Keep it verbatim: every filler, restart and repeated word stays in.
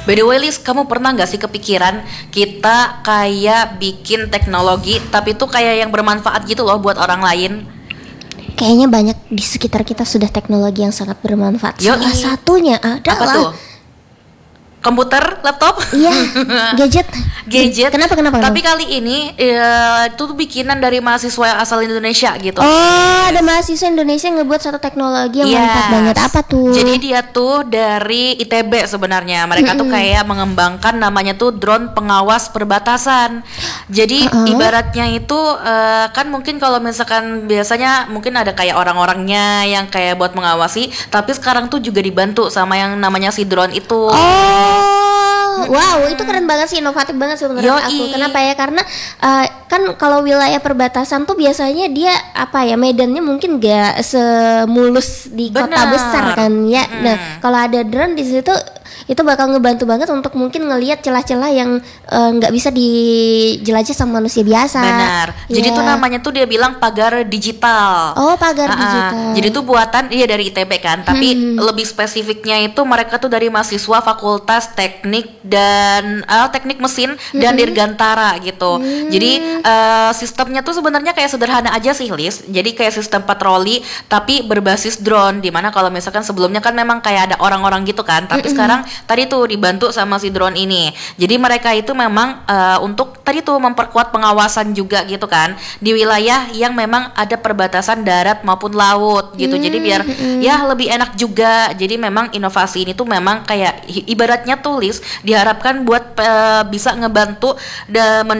By the way Liz, kamu pernah gak sih kepikiran kita kayak bikin teknologi tapi tuh kayak yang bermanfaat gitu loh buat orang lain? Kayaknya banyak di sekitar kita sudah teknologi yang sangat bermanfaat. Yoi. Salah satunya adalah Apa tuh? Komputer, laptop? Iya, gadget. Gadget. Kenapa, kenapa, Tapi kenapa? kali ini ya, itu tuh bikinan dari mahasiswa yang asal Indonesia gitu. Oh, ada mahasiswa Indonesia yang ngebuat satu teknologi yang Yes. manfaat banget. Apa tuh? Jadi dia tuh dari I T B sebenarnya. Mereka tuh kayak mengembangkan namanya tuh drone pengawas perbatasan. Jadi Uh-uh. ibaratnya itu eh, kan mungkin kalau misalkan biasanya mungkin ada kayak orang-orangnya yang kayak buat mengawasi, tapi sekarang tuh juga dibantu sama yang namanya si drone itu. Oh, wow, itu keren banget sih, inovatif banget sih menurut Yoi. aku. Kenapa ya? Karena uh, kan kalau wilayah perbatasan tuh biasanya dia apa ya, medannya mungkin gak semulus di kota Benar. besar kan ya. Mm. Nah, kalau ada drone di situ itu bakal ngebantu banget untuk mungkin ngelihat celah-celah yang uh, nggak bisa dijelajah sama manusia biasa. Benar. Jadi Ya. tuh namanya tuh dia bilang pagar digital. Oh, pagar Ah-ah. digital. Jadi tuh buatan iya dari I T B kan, tapi Hmm. lebih spesifiknya itu mereka tuh dari mahasiswa Fakultas Teknik dan ah, Teknik Mesin dan Hmm. Dirgantara gitu. Jadi eh, sistemnya tuh sebenarnya kayak sederhana aja sih, Liz. Jadi kayak sistem patroli tapi berbasis drone, dimana kalau misalkan sebelumnya kan memang kayak ada orang-orang gitu kan, tapi sekarang tadi tuh dibantu sama si drone ini. Jadi mereka itu memang eh, untuk tadi tuh memperkuat pengawasan juga gitu kan di wilayah yang memang ada perbatasan darat maupun laut gitu. Jadi biar ya lebih enak juga. Jadi memang inovasi ini tuh memang kayak i- ibaratnya tulis diharapkan buat eh, bisa ngebantu dan